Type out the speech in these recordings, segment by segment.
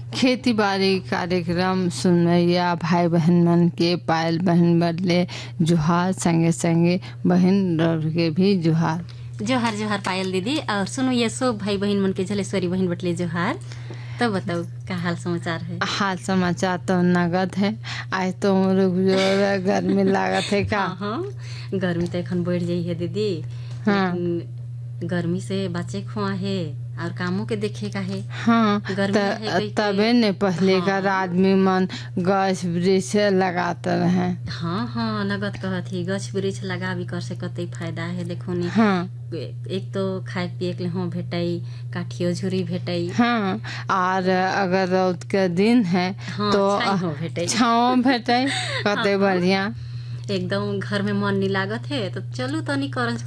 खेती बाड़ी कार्यक्रम सुनैया भाई बहन मन के पायल बहन बदले जुहार, संगे संगे बहन रह के भी जुहार। जोहार जोहार पायल दीदी। और सुनो ये सब भाई बहन मन के झलेश्वरी बहन बटले जोहार। तब बताओ क्या हाल समाचार है? हाल समाचार तो नगद है। आज तो गर्मी लागत है का? हाँ, गर्मी तो एखन बढ़ जाई है दीदी। हाँ। गर्मी से बचे खुआ है और कामों के देखे का है। हाँ, तबे ने पहले का आदमी मन गछ वृक्ष लगाते रहे। हाँ, नगद कहत ही गछ वृक्ष लगा भी कर से कतई फायदा है। देखो नी, हाँ। एक तो खाए पिए के लिए भेटाई, काठियो झुरी भेटाई। हाँ, और अगर रौद के दिन है तो छाँव भेटाई कते बढ़िया। एकदम घर में मन नहीं लागत है तो चलू तनी करंज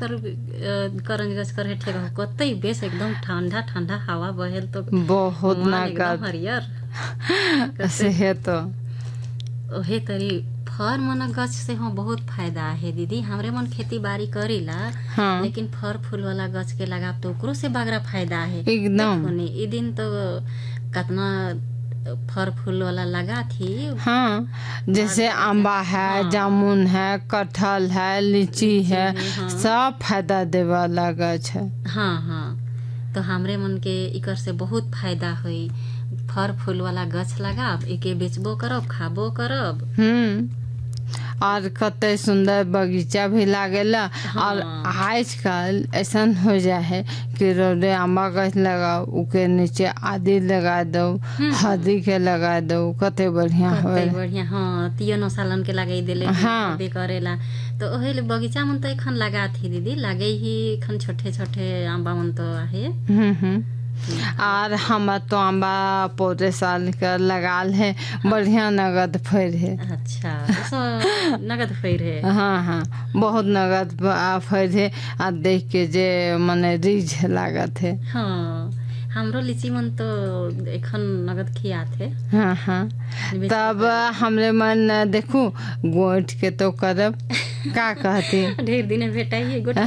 गछ कर हेठे रहो, कतई बेस एकदम ठंडा ठंडा हवा बहेल तो बहुत नगद हरियर से है। तो ओहे तरी फर मन गछ से हो बहुत फायदा है दीदी। हमरे मन खेती बाड़ी करेला। हाँ। लेकिन फर फूल वाला गछ के लगाव तो ओकरो से बगरा फायदा है एकदम। ई दिन तो कतना फर फूल वाला लगा थी। हाँ, जैसे आंबा है। हाँ। जामुन है, कटहल है, लीची है। हाँ। सब फायदा दे वाला गछ है। हाँ, तो हमरे मन के इकर से बहुत फायदा हुई। फर फूल वाला गछ लगाब, एके बेचबो करब, खाबो करब। और कते सुंदर बगीचा भी लागेला। हाँ। और आजकल ऐसा हो जाए है कि रोडे आंबा गछ लगाओ, उके नीचे आदि लगा दो, हल्दी के लगा दो, कते बढ़िया हो बढ़िया। हाँ, तीनो सालन के लगाई देले। हाँ, करेला तो ओहे बगीचा मन तो एखन लगा थी दीदी। लगे ही एखन छोटे छोटे आंबा मन तो आहे। और हम तो आंबा पौधे साल का लगाल है। हाँ। बढ़िया नगद फैर है। अच्छा, तो नगद फैर है। हाँ, बहुत नगद फैर है। और देख के जे मने रिझ लागत है। हाँ, हमरो लीची मन तो एखन नगद खियात है। हाँ, तब हमरे मन देखू गोट के तो करब का कहती ढेर दिन भेटाई गोट।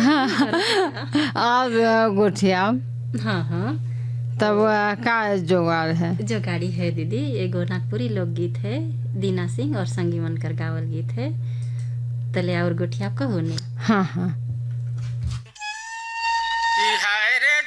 और गोठिया। हाँ, तब का जोगाड़ है? जोगाड़ी है दीदी। एगो नागपुरी लोकगीत है, दीना सिंह और संगी मनकर गावल गीत है, तले और गोठिया कहो ने। हाँ,